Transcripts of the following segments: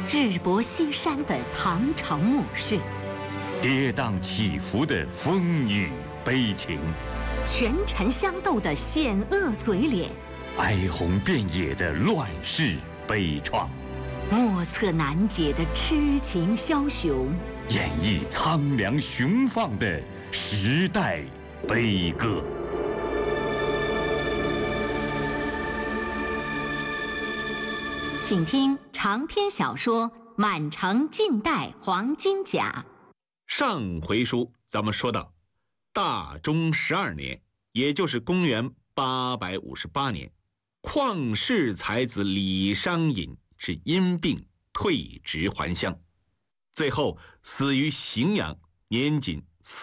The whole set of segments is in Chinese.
智薄西山的唐朝末世， 跌宕起伏的风雨悲情， 权臣相斗的险恶嘴脸， 哀鸿遍野的乱世悲怆， 莫测难解的痴情枭雄， 演绎苍凉雄放的时代悲歌。 请听长篇小说《满城尽带黄金甲》。 上回书咱们说到，大中12年，也就是公元858年，旷世才子李商隐是因病退职还乡，最后死于荥阳，年仅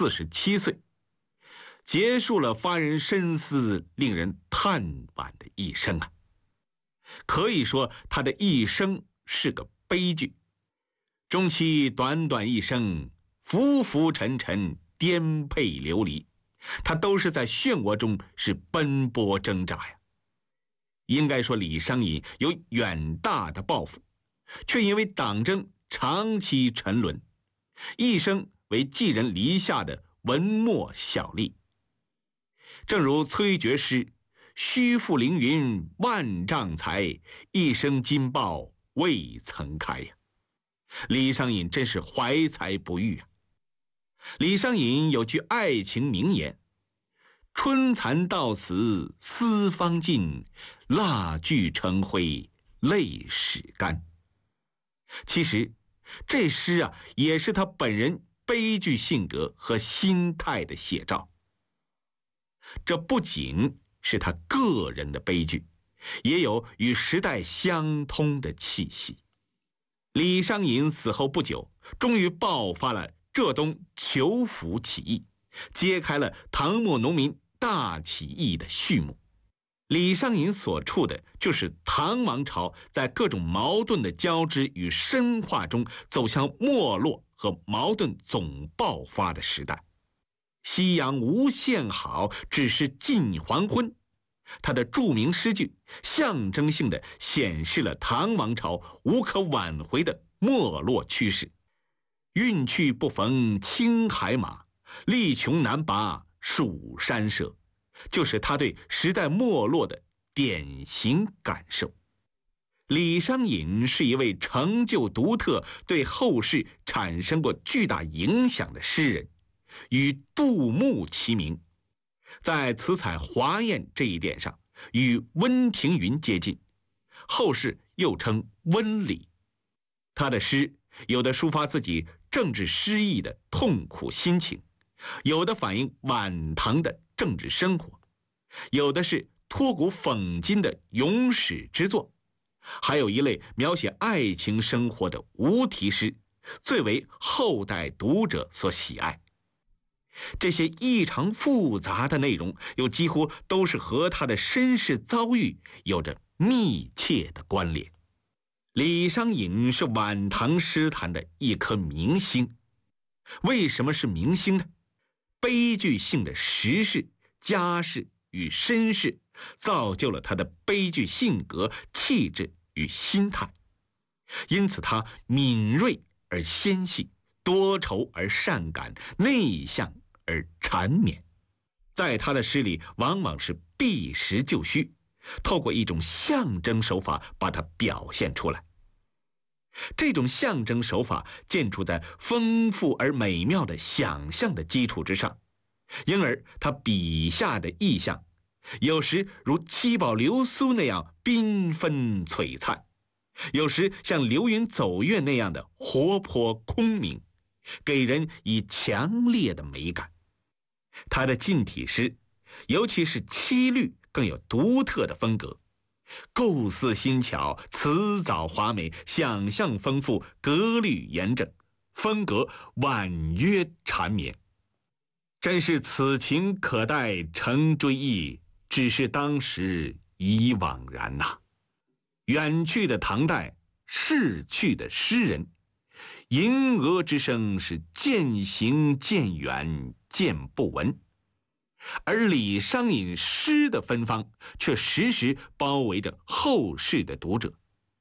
47岁，结束了发人深思、令人叹惋的一生啊！可以说他的一生是个悲剧，终其短短一生，浮浮沉沉，颠沛流离，他都是在漩涡中是奔波挣扎呀。应该说李商隐有远大的抱负，却因为党争长期沉沦，一生为寄人篱下的文墨小吏。正如崔珏诗，虚负凌云万丈才，一生金报未曾开呀。李商隐真是怀才不遇啊。李商隐有句爱情名言：春蚕到死丝方尽，蜡炬成灰泪始干。其实这诗啊，也是他本人悲剧性格和心态的写照。这不仅是他个人的悲剧，也有与时代相通的气息。李商隐死后不久，终于爆发了浙东虬府起义，揭开了唐末农民大起义的序幕。李商隐所处的就是唐王朝在各种矛盾的交织与深化中走向没落和矛盾总爆发的时代。夕阳无限好，只是近黄昏。他的著名诗句象征性地显示了唐王朝无可挽回的没落趋势。运去不逢青海马，力穷难拔蜀山舍，就是他对时代没落的典型感受。李商隐是一位成就独特、对后世产生过巨大影响的诗人，与杜牧齐名，在词采华艳这一点上与温庭筠接近，后世又称温理。他的诗有的抒发自己政治失意的痛苦心情，有的反映晚唐的政治生活，有的是托古讽今的咏史之作，还有一类描写爱情生活的无题诗，最为后代读者所喜爱。这些异常复杂的内容，又几乎都是和他的身世遭遇有着密切的关联。李商隐是晚唐诗坛的一颗明星。为什么是明星呢？悲剧性的时事、家世与身世，造就了他的悲剧性格、气质与心态。因此他敏锐而纤细，多愁而善感，内向而缠绵。在他的诗里，往往是避实就虚，透过一种象征手法把它表现出来。这种象征手法建筑在丰富而美妙的想象的基础之上，因而他笔下的意象有时如七宝流苏那样缤纷璀璨，有时像流云走月那样的活泼空明，给人以强烈的美感。他的近体诗，尤其是七律，更有独特的风格，构思新巧，辞藻华美，想象丰富，格律严整，风格婉约缠绵。真是此情可待成追忆，只是当时已惘然呐。远去的唐代，逝去的诗人，银蛾之声是渐行渐远，渐不闻。而李商隐诗的芬芳却时时包围着后世的读者。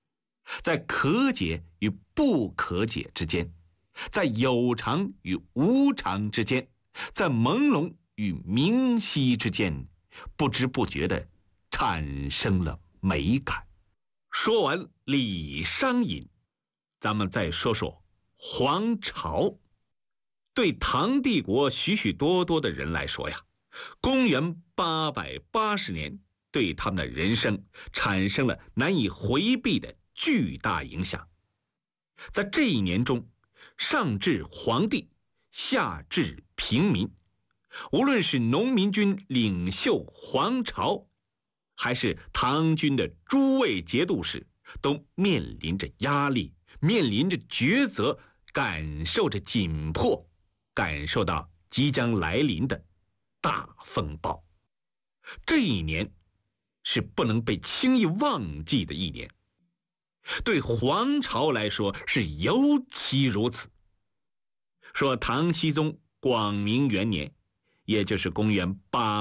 在可解与不可解之间，在有常与无常之间，在朦胧与明晰之间，不知不觉地产生了美感。说完李商隐，咱们再说说黄巢。对唐帝国许许多多的人来说呀，公元880年对他们的人生产生了难以回避的巨大影响。在这一年中，上至皇帝，下至平民，无论是农民军领袖黄巢，还是唐军的诸位节度使，都面临着压力，面临着抉择，感受着紧迫，感受到即将来临的大风暴。这一年是不能被轻易忘记的一年，对黄巢来说是尤其如此。说唐僖宗广明元年，也就是公元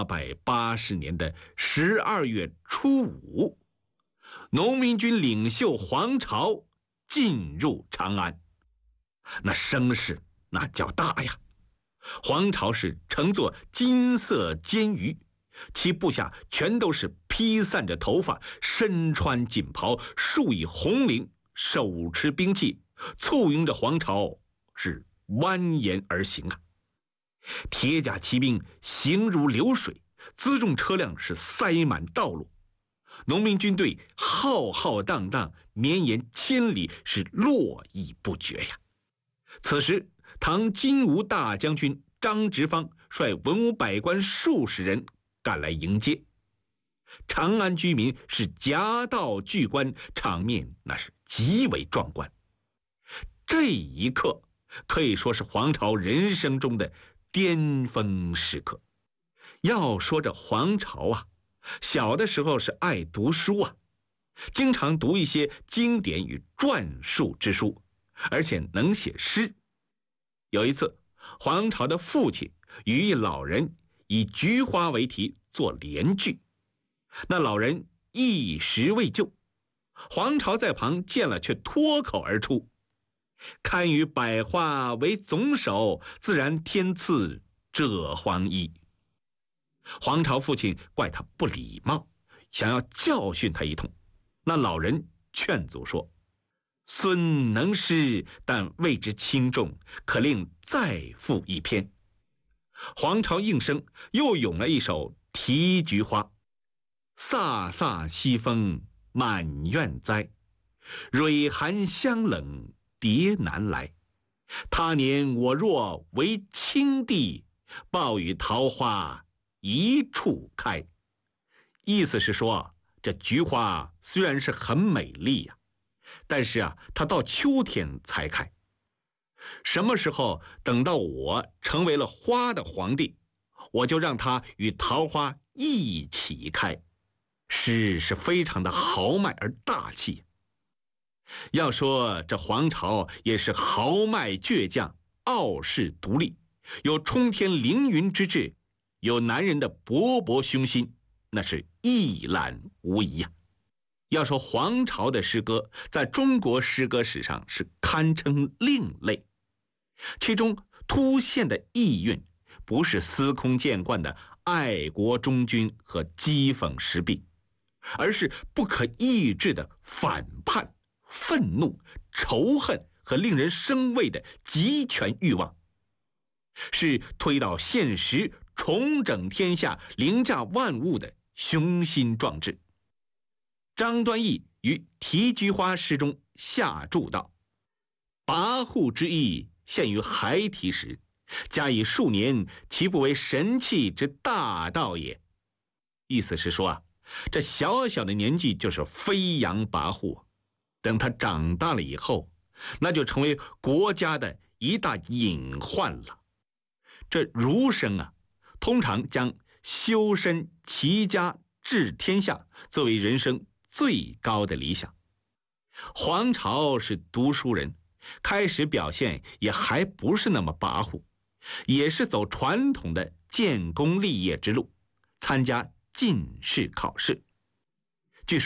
880年的12月初5，农民军领袖黄巢进入长安，那声势那叫大呀！黄巢是乘坐金色监舆，其部下全都是披散着头发，身穿锦袍，束以红绫，手持兵器，簇拥着黄巢是蜿蜒而行啊。铁甲骑兵行如流水，辎重车辆是塞满道路，农民军队浩浩荡荡，绵延千里，是络绎不绝呀。此时唐金吾大将军张直方率文武百官数十人赶来迎接，长安居民是夹道巨观，场面那是极为壮观。这一刻可以说是黄巢人生中的巅峰时刻。要说这黄巢啊，小的时候是爱读书啊，经常读一些经典与传述之书，而且能写诗。有一次，黄巢的父亲与一老人以菊花为题作联句，那老人一时未就，黄巢在旁见了，却脱口而出：“堪与百花为总手，自然天赐这黄衣。”黄巢父亲怪他不礼貌，想要教训他一通。那老人劝阻说：“孙能诗，但未知轻重，可令再赋一篇。”黄巢应声，又咏了一首《题菊花》：“飒飒西风满院栽，蕊寒香冷蝶难来。他年我若为青帝，报与桃花一处开。”意思是说，这菊花虽然是很美丽呀，但是啊，它到秋天才开。什么时候等到我成为了花的皇帝，我就让它与桃花一起开。诗是非常的豪迈而大气。要说这黄巢也是豪迈倔强，傲视独立，有冲天凌云之志，有男人的勃勃雄心，那是一览无遗呀。要说黄巢的诗歌在中国诗歌史上是堪称另类，其中凸显的意蕴不是司空见惯的爱国忠君和讥讽时弊，而是不可抑制的反叛、愤怒、仇恨和令人生畏的极权欲望，是推倒现实、重整天下、凌驾万物的雄心壮志。张端义于《题菊花》诗中下注道：“跋扈之意现于孩提时，加以数年，其不为神器之大道也。”意思是说啊，这小小的年纪就是飞扬跋扈，等他长大了以后，那就成为国家的一大隐患了。这儒生啊，通常将修身齐家治天下作为人生最高的理想。黄巢是读书人，开始表现也还不是那么跋扈，也是走传统的建功立业之路，参加进士考试。据说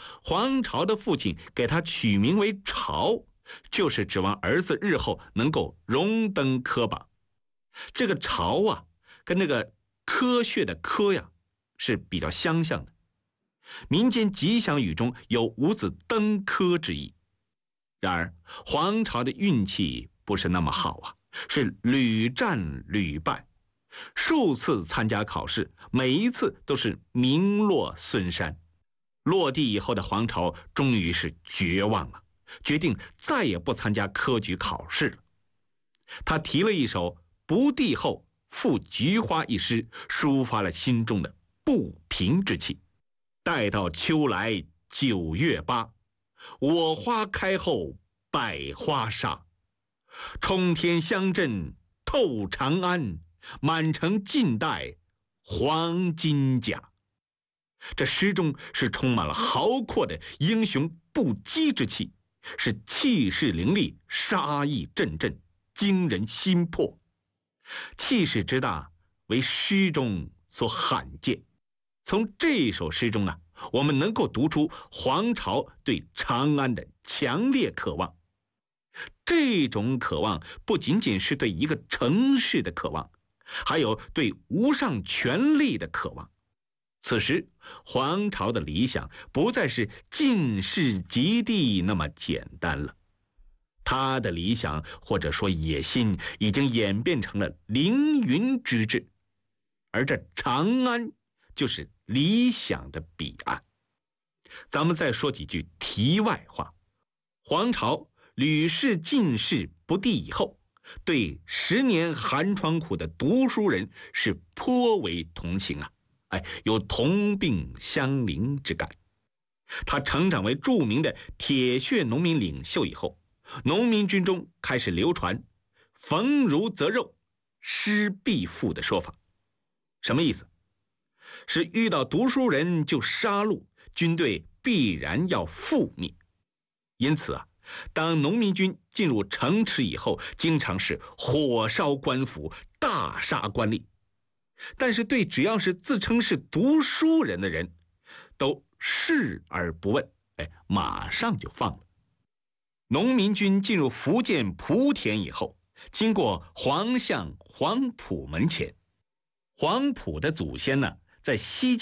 黄巢的父亲给他取名为巢，就是指望儿子日后能够荣登科榜。这个巢啊，跟那个科学的科呀是比较相像的。民间吉祥语中有五子登科之意。然而黄巢的运气不是那么好啊，是屡战屡败，数次参加考试，每一次都是名落孙山。落地以后的黄巢终于是绝望了，决定再也不参加科举考试了。他题了一首《不第后赋菊花》一诗，抒发了心中的不平之气。待到秋来9月8，我花开后百花杀。冲天香阵透长安，满城尽带黄金甲。这诗中是充满了豪阔的英雄不羁之气，是气势凌厉，杀意阵阵，惊人心魄。气势之大，为诗中所罕见。从这首诗中啊，我们能够读出黄巢对长安的强烈渴望。这种渴望不仅仅是对一个城市的渴望，还有对无上权力的渴望。此时黄巢的理想不再是进士及第那么简单了，他的理想或者说野心已经演变成了凌云之志，而这长安就是理想的彼岸。咱们再说几句题外话。黄巢屡试进士不第以后，对10年寒窗苦的读书人是颇为同情啊，有同病相怜之感。他成长为著名的铁血农民领袖以后，农民军中开始流传逢儒则肉，失必复的说法。什么意思？是遇到读书人就杀戮，军队必然要覆灭。因此啊，当农民军进入城池以后，经常是火烧官府，大杀官吏。但是对只要是自称是读书人的人，都视而不问，马上就放了。农民军进入福建莆田以后，经过黄巷黄埔门前，黄埔的祖先呢，在西